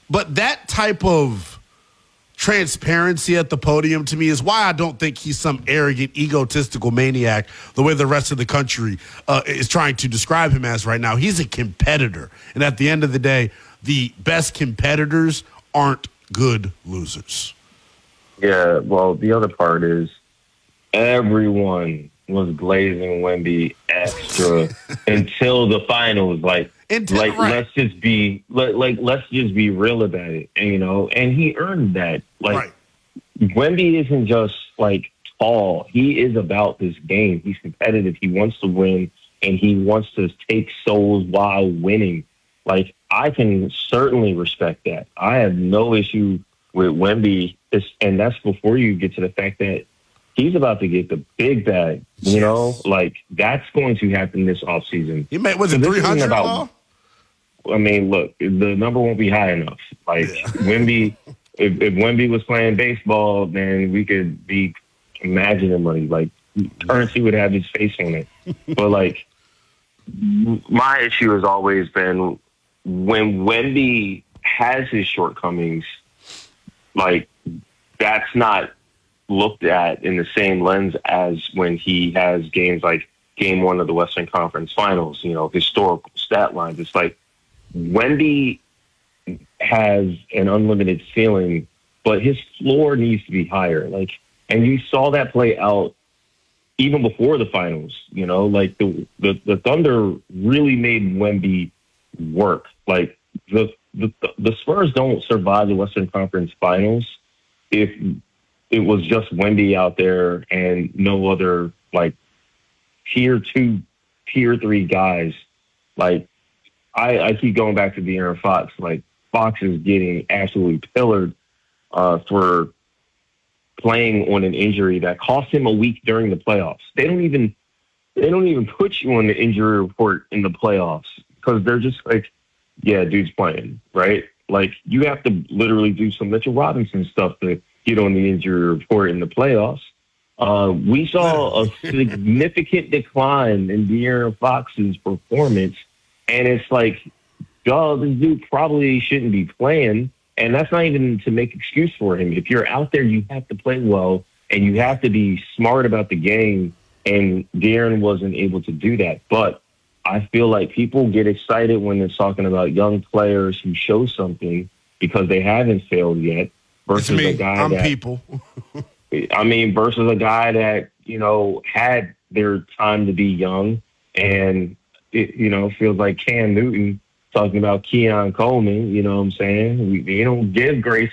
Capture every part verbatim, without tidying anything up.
But that type of transparency at the podium to me is why I don't think he's some arrogant, egotistical maniac the way the rest of the country uh, is trying to describe him as right now. He's a competitor. And at the end of the day, the best competitors aren't good losers. Yeah, well, the other part is everyone was glazing Wemby extra until the finals. Like, Until, like right. let's just be let, like let's just be real about it, and, you know. And he earned that. Like, right. Wemby isn't just like tall; he is about this game. He's competitive. He wants to win, and he wants to take souls while winning. Like, I can certainly respect that. I have no issue with Wemby, and that's before you get to the fact that he's about to get the big bag. You know, like that's going to happen this offseason. He made was it three hundred about. I mean, look, the number won't be high enough. Like, yeah. Wemby, if, if Wemby was playing baseball, then we could be imagining money. Like, currency would have his face on it. But, like, my issue has always been when Wemby has his shortcomings, like, that's not looked at in the same lens as when he has games like game one of the Western Conference Finals, you know, historical stat lines. It's like, Wemby has an unlimited ceiling, but his floor needs to be higher. Like, and you saw that play out even before the finals. You know, like the the, the Thunder really made Wemby work. Like the, the the Spurs don't survive the Western Conference Finals if it was just Wemby out there and no other like tier two, tier three guys. Like, I, I keep going back to De'Aaron Fox. Like, Fox is getting absolutely pillared uh, for playing on an injury that cost him a week during the playoffs. They don't even they don't even put you on the injury report in the playoffs because they're just like, yeah, dude's playing, right? Like, you have to literally do some Mitchell Robinson stuff to get on the injury report in the playoffs. Uh, we saw a significant decline in De'Aaron Fox's performance. And it's like, duh, this dude probably shouldn't be playing. And that's not even to make excuse for him. If you're out there, you have to play well, and you have to be smart about the game. And De'Aaron wasn't able to do that. But I feel like people get excited when they're talking about young players who show something because they haven't failed yet versus a guy I'm that, people. I mean, versus a guy that, you know, had their time to be young and, it, you know, feels like Cam Newton talking about Keon Coleman, you know what I'm saying? We, they don't give grace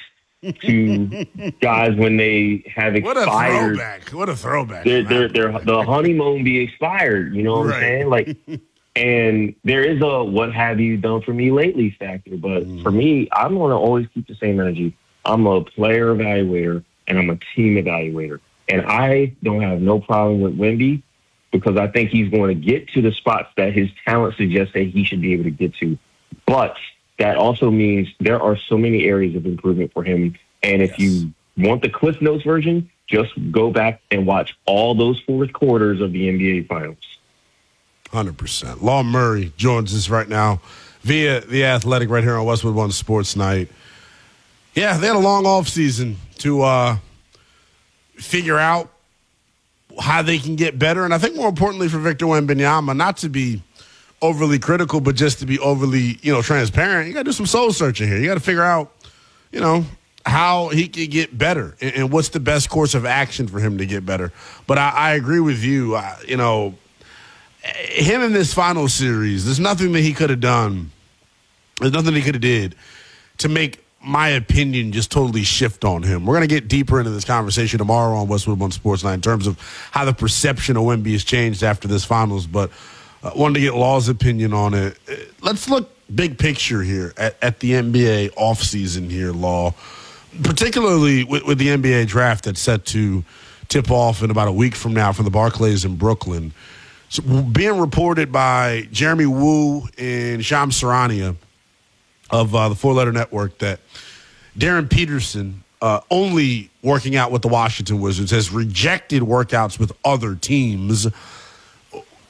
to guys when they have expired. What a throwback. What a throwback. They're, they're, they're, the honeymoon be expired, you know what right. I'm saying? Like, and there is a what have you done for me lately factor. But mm. for me, I'm going to always keep the same energy. I'm a player evaluator, and I'm a team evaluator. And I don't have no problem with Wemby because I think he's going to get to the spots that his talent suggests that he should be able to get to. But that also means there are so many areas of improvement for him. And if yes. you want the Cliff Notes version, just go back and watch all those fourth quarters of the N B A Finals. one hundred percent. Law Murray joins us right now via The Athletic right here on Westwood One Sports Night. Yeah, they had a long offseason to uh, figure out how they can get better. And I think more importantly for Victor Wembanyama, not to be overly critical, but just to be overly, you know, transparent, you got to do some soul searching here. You got to figure out, you know, how he can get better and, and what's the best course of action for him to get better. But I, I agree with you. I, you know, him in this final series, there's nothing that he could have done. There's nothing he could have did to make my opinion just totally shift on him. We're going to get deeper into this conversation tomorrow on Westwood One Sports Night in terms of how the perception of Wemby has changed after this finals. But I uh, wanted to get Law's opinion on it. Let's look big picture here at, at the N B A offseason here, Law, particularly with, with the N B A draft that's set to tip off in about a week from now from the Barclays in Brooklyn. So, being reported by Jeremy Wu and Shams Charania of uh, the Four Letter Network that Darren Peterson, uh, only working out with the Washington Wizards, has rejected workouts with other teams.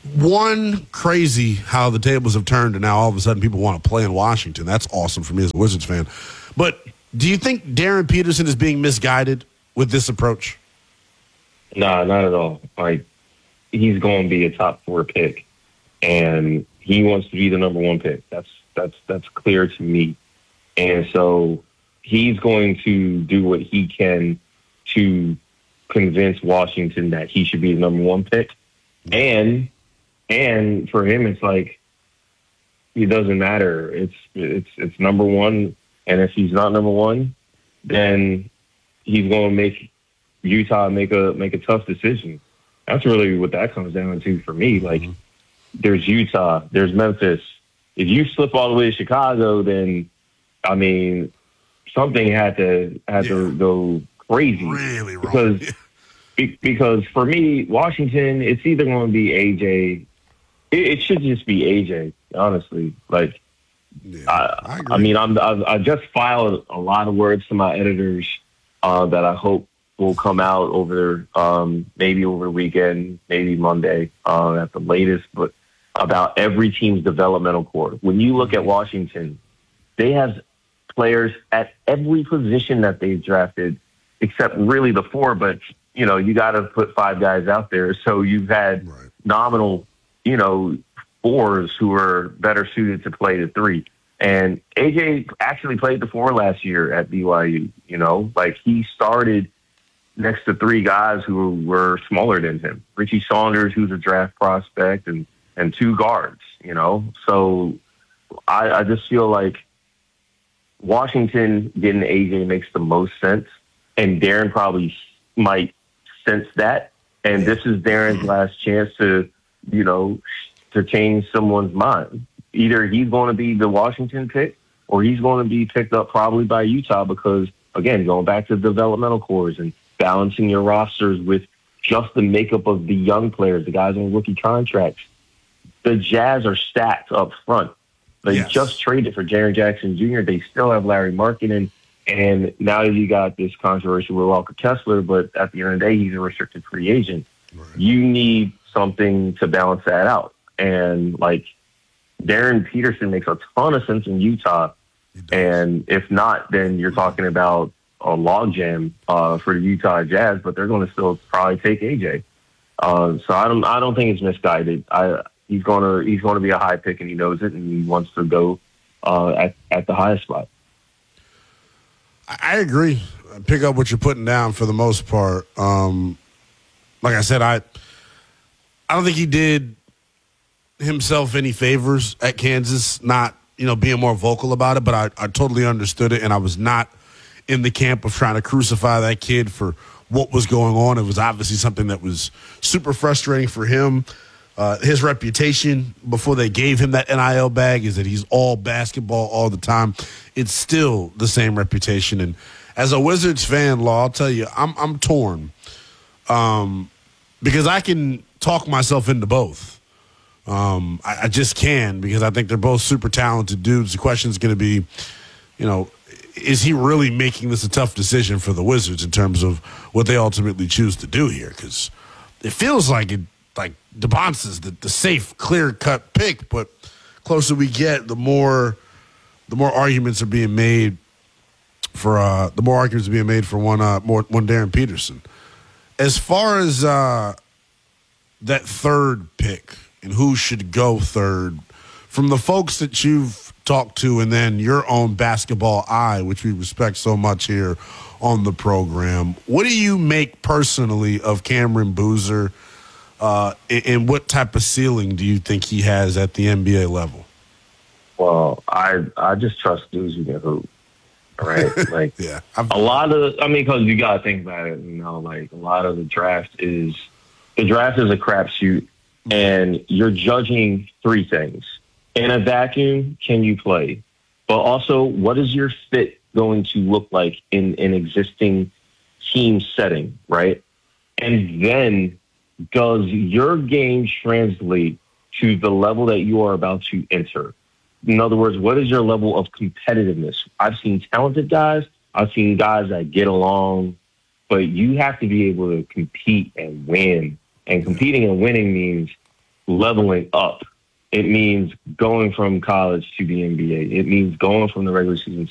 One, crazy how the tables have turned and now all of a sudden people want to play in Washington. That's awesome for me as a Wizards fan. But do you think Darren Peterson is being misguided with this approach? Nah, not at all. Like, he's going to be a top four pick, and he wants to be the number one pick. That's that's that's clear to me. And so he's going to do what he can to convince Washington that he should be the number one pick. And and for him, it's like, it doesn't matter. It's it's it's number one, and if he's not number one, then he's going to make Utah make a make a tough decision. That's really what that comes down to for me. Like, mm-hmm. there's Utah, there's Memphis. If you slip all the way to Chicago, then I mean, something had to had yeah. to go crazy. Really wrong. Because be, because for me, Washington, it's either going to be A J. It, it should just be A J. Honestly, like, yeah, I, I, I mean, I'm I've, I just filed a lot of words to my editors uh, that I hope will come out over um, maybe over the weekend, maybe Monday uh, at the latest, but about every team's developmental core. When you look at Washington, they have players at every position that they've drafted, except really the four, but, you know, you got to put five guys out there. So you've had right. nominal, you know, fours who are better suited to play the three. And A J actually played the four last year at B Y U, you know, like he started next to three guys who were smaller than him. Richie Saunders, who's a draft prospect, and, and two guards, you know. So I, I just feel like Washington getting A J makes the most sense, and Darren probably might sense that. And this is Darren's last chance to, you know, to change someone's mind. Either he's going to be the Washington pick or he's going to be picked up probably by Utah because, again, going back to developmental cores and balancing your rosters with just the makeup of the young players, the guys on rookie contracts. The Jazz are stacked up front. They yes. just traded for Jaren Jackson Junior They still have Larry Markkinen. And now you got this controversy with Walker Kessler, but at the end of the day, he's a restricted free agent. Right. You need something to balance that out. And, like, Darren Peterson makes a ton of sense in Utah. And if not, then you're talking about a logjam uh, for the Utah Jazz, but they're going to still probably take A J. Uh, so I don't, I don't think it's misguided. I, he's going to, he's going to be a high pick, and he knows it, and he wants to go uh, at at the highest spot. I agree. I pick up what you're putting down for the most part. Um, like I said, I, I don't think he did himself any favors at Kansas, not, you know, being more vocal about it, but I, I totally understood it, and I was not in the camp of trying to crucify that kid for what was going on. It was obviously something that was super frustrating for him. Uh, his reputation before they gave him that N I L bag is that he's all basketball all the time. It's still the same reputation. And as a Wizards fan, Law, I'll tell you, I'm I'm torn um, because I can talk myself into both. Um, I, I just can because I think they're both super talented dudes. The question is going to be, you know, is he really making this a tough decision for the Wizards in terms of what they ultimately choose to do here? Because it feels like it, like DeBonce is the, the safe, clear-cut pick, but closer we get, the more the more arguments are being made for uh, the more arguments are being made for one uh, more one Darren Peterson. As far as uh, that third pick and who should go third, from the folks that you've talked to and then your own basketball eye, which we respect so much here on the program, what do you make personally of Cameron Boozer, uh, and, and what type of ceiling do you think he has at the N B A level? Well, I I just trust dudes who can hoop, right? Like, yeah, I've, a lot of, I mean, because you got to think about it, you know, like a lot of the draft is, the draft is a crapshoot, and you're judging three things. In a vacuum, can you play? But also, what is your fit going to look like in an existing team setting, right? And then does your game translate to the level that you are about to enter? In other words, what is your level of competitiveness? I've seen talented guys. I've seen guys that get along, but you have to be able to compete and win. And competing and winning means leveling up. It means going from college to the N B A. It means going from the regular season